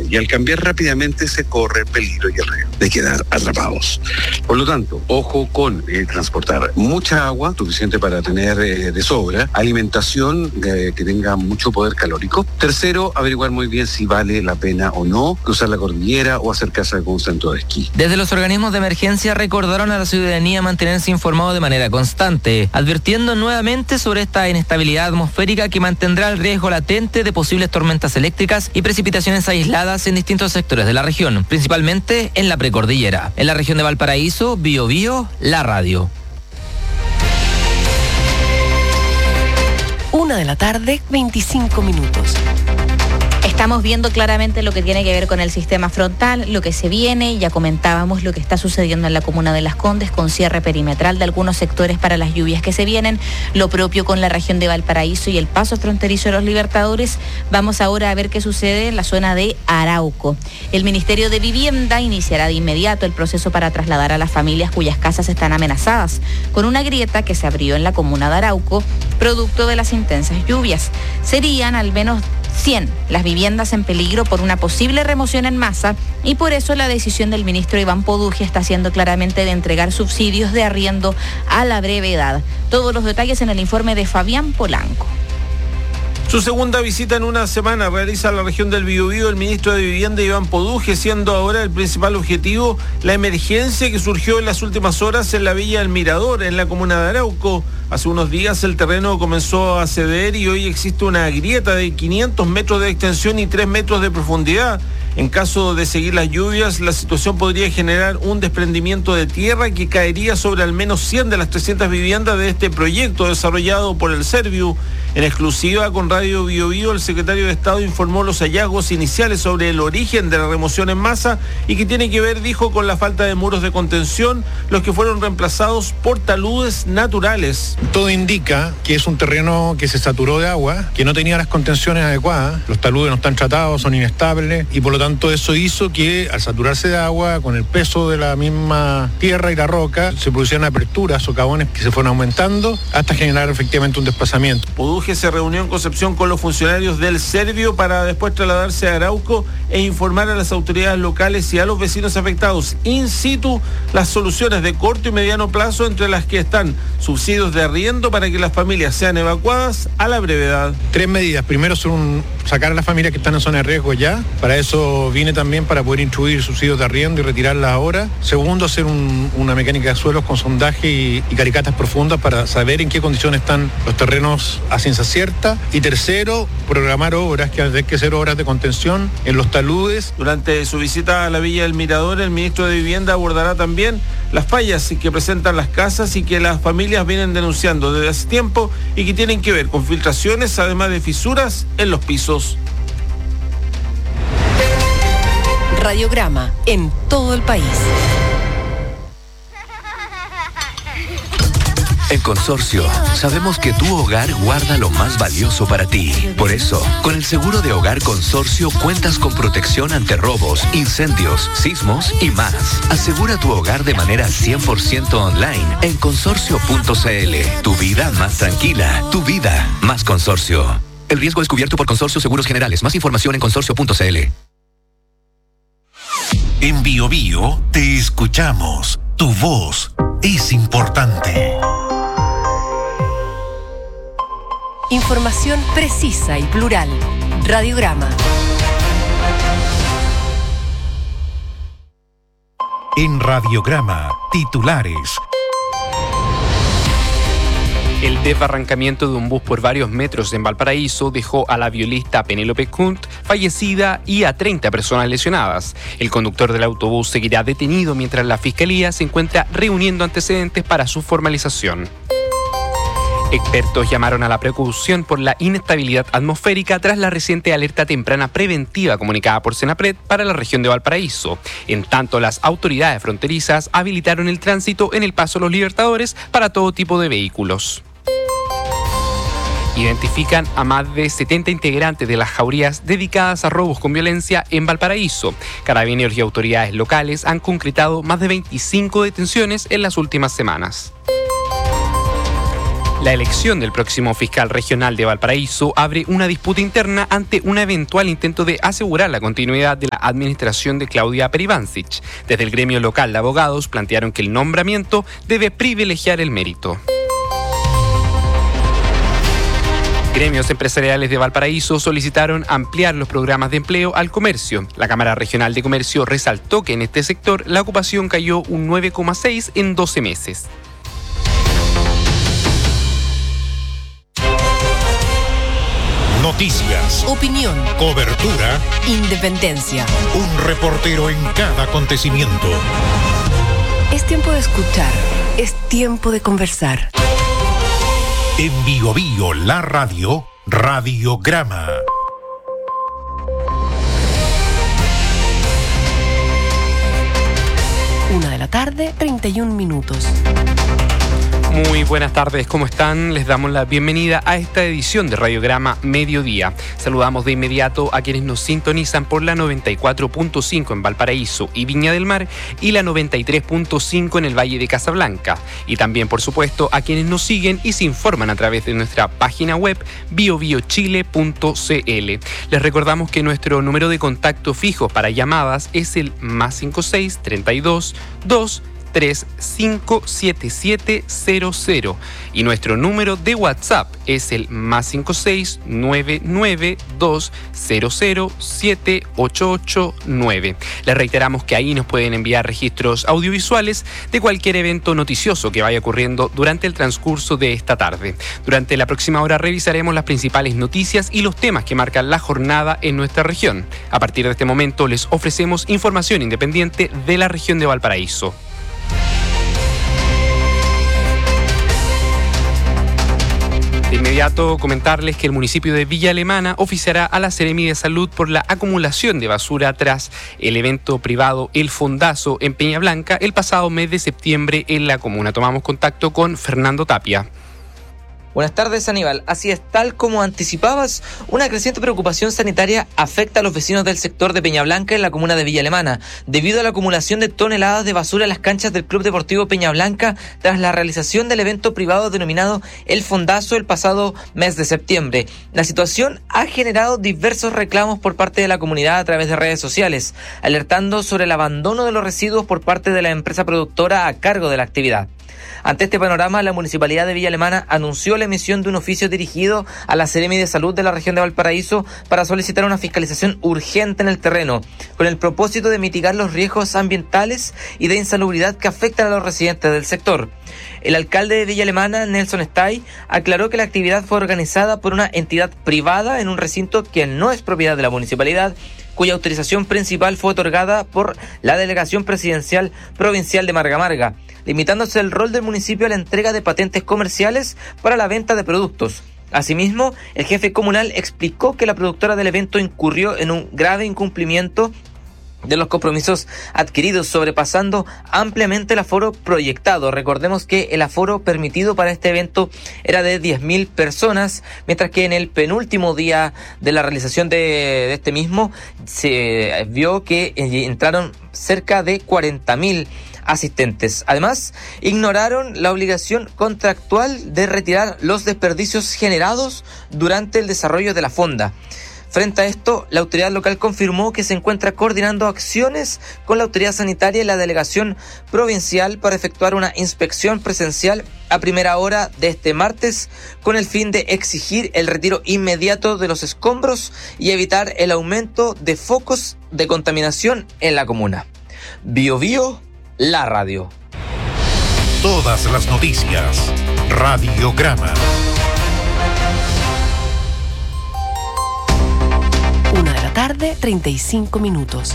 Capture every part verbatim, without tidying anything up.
y al cambiar rápidamente se corre el peligro y el riesgo de quedar atrapados. Por lo tanto, ojo con eh, transportar mucha agua, suficiente para tener eh, de sobra, alimentación eh, que tenga mucho poder calórico. Tercero, averiguar muy bien si vale la pena o no cruzar la cordillera o acercarse a algún centro de esquí. Desde los organismos de emergencia recordaron a la ciudadanía mantenerse informado de manera constante, advirtiendo nuevamente sobre esta inestabilidad atmosférica que mantendrá el riesgo latente de posibles tormentas eléctricas y precipitaciones aisladas en distintos sectores de la región, principalmente en la precordillera. En la región de Valparaíso, Bio Bio, la radio. Una de la tarde, veinticinco minutos. Estamos viendo claramente lo que tiene que ver con el sistema frontal, lo que se viene. Ya comentábamos lo que está sucediendo en la comuna de Las Condes con cierre perimetral de algunos sectores para las lluvias que se vienen. Lo propio con la región de Valparaíso y el paso fronterizo de los Libertadores. Vamos ahora a ver qué sucede en la zona de Arauco. El Ministerio de Vivienda iniciará de inmediato el proceso para trasladar a las familias cuyas casas están amenazadas con una grieta que se abrió en la comuna de Arauco, producto de las intensas lluvias. Serían al menos cien las viviendas en peligro por una posible remoción en masa y por eso la decisión del ministro Iván Poduje está siendo claramente de entregar subsidios de arriendo a la brevedad. Todos los detalles en el informe de Fabián Polanco. Su segunda visita en una semana realiza a la región del Biobío el ministro de Vivienda Iván Poduje, siendo ahora el principal objetivo la emergencia que surgió en las últimas horas en la Villa del Mirador, en la comuna de Arauco. Hace unos días el terreno comenzó a ceder y hoy existe una grieta de quinientos metros de extensión y tres metros de profundidad. En caso de seguir las lluvias, la situación podría generar un desprendimiento de tierra que caería sobre al menos cien de las trescientas viviendas de este proyecto desarrollado por el Serviu. En exclusiva con Radio Bio Bio, el secretario de Estado informó los hallazgos iniciales sobre el origen de la remoción en masa y que tiene que ver, dijo, con la falta de muros de contención, los que fueron reemplazados por taludes naturales. Todo indica que es un terreno que se saturó de agua, que no tenía las contenciones adecuadas, los taludes no están tratados, son inestables y por lo tanto eso hizo que al saturarse de agua, con el peso de la misma tierra y la roca, se producieran aperturas, socavones que se fueron aumentando hasta generar efectivamente un desplazamiento. Poduje se reunió en Concepción con los funcionarios del Servio para después trasladarse a Arauco e informar a las autoridades locales y a los vecinos afectados in situ las soluciones de corto y mediano plazo, entre las que están subsidios de arriendo para que las familias sean evacuadas a la brevedad. Tres medidas. Primero son sacar a las familias que están en zona de riesgo ya. Para eso vine también para poder instruir subsidios de arriendo y retirarlas ahora. Segundo, hacer un, una mecánica de suelos con sondaje y, y caricatas profundas para saber en qué condiciones están los terrenos a ciencia cierta. Y tercero, programar obras, que hay que hacer obras de contención en los taludes. Durante su visita a la Villa del Mirador, el ministro de Vivienda abordará también las fallas que presentan las casas y que las familias vienen denunciando desde hace tiempo y que tienen que ver con filtraciones, además de fisuras en los pisos. Radiograma en todo el país. En Consorcio, sabemos que tu hogar guarda lo más valioso para ti. Por eso, con el seguro de hogar Consorcio cuentas con protección ante robos, incendios, sismos y más. Asegura tu hogar de manera cien por ciento online en consorcio punto c l. Tu vida más tranquila, tu vida más Consorcio. El riesgo es cubierto por Consorcio Seguros Generales. Más información en consorcio punto c l. En Bio Bio te escuchamos. Tu voz es importante. Información precisa y plural. Radiograma. En Radiograma, titulares. El desbarrancamiento de un bus por varios metros en Valparaíso dejó a la violista Penélope Kunt fallecida y a treinta personas lesionadas. El conductor del autobús seguirá detenido mientras la Fiscalía se encuentra reuniendo antecedentes para su formalización. Expertos llamaron a la precaución por la inestabilidad atmosférica tras la reciente alerta temprana preventiva comunicada por Senapred para la región de Valparaíso. En tanto, las autoridades fronterizas habilitaron el tránsito en el Paso Los Libertadores para todo tipo de vehículos. Identifican a más de setenta integrantes de las jaurías dedicadas a robos con violencia en Valparaíso. Carabineros y autoridades locales han concretado más de veinticinco detenciones en las últimas semanas. La elección del próximo fiscal regional de Valparaíso abre una disputa interna ante un eventual intento de asegurar la continuidad de la administración de Claudia Peribancic. Desde el gremio local de abogados plantearon que el nombramiento debe privilegiar el mérito. Gremios empresariales de Valparaíso solicitaron ampliar los programas de empleo al comercio. La Cámara Regional de Comercio resaltó que en este sector la ocupación cayó un nueve coma seis en doce meses. Noticias, Opinión, cobertura, independencia. un reportero en cada acontecimiento. Es tiempo de escuchar. Es tiempo de conversar. En Bio Bio, la radio, Radiograma. Una de la tarde, treinta y un minutos. Muy buenas tardes, ¿cómo están? Les damos la bienvenida a esta edición de Radiograma Mediodía. Saludamos de inmediato a quienes nos sintonizan por la noventa y cuatro punto cinco en Valparaíso y Viña del Mar y la noventa y tres punto cinco en el Valle de Casablanca. Y también, por supuesto, a quienes nos siguen y se informan a través de nuestra página web bio bio chile punto c l. Les recordamos que nuestro número de contacto fijo para llamadas es el más cinco seis, treinta y dos, dos tres cinco siete siete cero cero y nuestro número de WhatsApp es el más cinco seis nueve nueve dos cero cero siete ocho ocho nueve. Les reiteramos que ahí nos pueden enviar registros audiovisuales de cualquier evento noticioso que vaya ocurriendo durante el transcurso de esta tarde. Durante la próxima hora revisaremos las principales noticias y los temas que marcan la jornada en nuestra región. A partir de este momento les ofrecemos información independiente de la región de Valparaíso. De inmediato comentarles que el municipio de Villa Alemana oficiará a la Seremi de Salud por la acumulación de basura tras el evento privado El Fondazo en Peña Blanca el pasado mes de septiembre en la comuna. Tomamos contacto con Fernando Tapia. Buenas tardes, Aníbal. Así es, tal como anticipabas, una creciente preocupación sanitaria afecta a los vecinos del sector de Peña Blanca en la comuna de Villa Alemana, debido a la acumulación de toneladas de basura en las canchas del Club Deportivo Peña Blanca tras la realización del evento privado denominado El Fondazo el pasado mes de septiembre. La situación ha generado diversos reclamos por parte de la comunidad a través de redes sociales, alertando sobre el abandono de los residuos por parte de la empresa productora a cargo de la actividad. Ante este panorama, la Municipalidad de Villa Alemana anunció la emisión de un oficio dirigido a la Seremi de Salud de la región de Valparaíso para solicitar una fiscalización urgente en el terreno, con el propósito de mitigar los riesgos ambientales y de insalubridad que afectan a los residentes del sector. El alcalde de Villa Alemana, Nelson Stay, aclaró que la actividad fue organizada por una entidad privada en un recinto que no es propiedad de la municipalidad, cuya autorización principal fue otorgada por la Delegación Presidencial Provincial de Marga Marga, limitándose el rol del municipio a la entrega de patentes comerciales para la venta de productos. Asimismo, el jefe comunal explicó que la productora del evento incurrió en un grave incumplimiento de los compromisos adquiridos, sobrepasando ampliamente el aforo proyectado. Recordemos que el aforo permitido para este evento era de diez mil personas, mientras que en el penúltimo día de la realización de, de este mismo se vio que entraron cerca de cuarenta mil asistentes. Además, ignoraron la obligación contractual de retirar los desperdicios generados durante el desarrollo de la fonda. Frente a esto, la autoridad local confirmó que se encuentra coordinando acciones con la autoridad sanitaria y la delegación provincial para efectuar una inspección presencial a primera hora de este martes con el fin de exigir el retiro inmediato de los escombros y evitar el aumento de focos de contaminación en la comuna. Bio Bio, la radio. Todas las noticias, Radiograma. Una de la tarde, treinta y cinco minutos.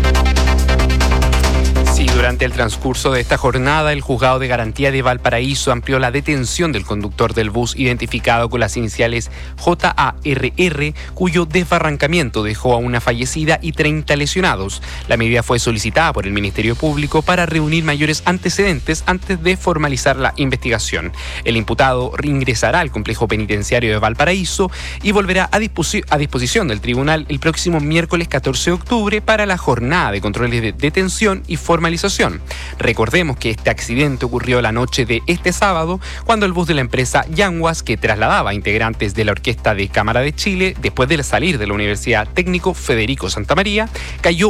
Sí, durante el transcurso de esta jornada, el Juzgado de Garantía de Valparaíso amplió la detención del conductor del bus identificado con las iniciales J A R R, cuyo desbarrancamiento dejó a una fallecida y treinta lesionados. La medida fue solicitada por el Ministerio Público para reunir mayores antecedentes antes de formalizar la investigación. El imputado reingresará al complejo penitenciario de Valparaíso y volverá a, disposi- a disposición del tribunal el próximo miércoles catorce de octubre para la jornada de controles de detención y formalización normalización. Recordemos que este accidente ocurrió la noche de este sábado, cuando el bus de la empresa Yanguas, que trasladaba integrantes de la Orquesta de Cámara de Chile, después de salir de la Universidad Técnico Federico Santa María, cayó